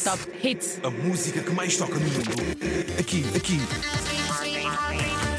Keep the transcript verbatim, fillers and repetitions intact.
Hits. Top Hits. A música que mais toca no mundo. Aqui, aqui.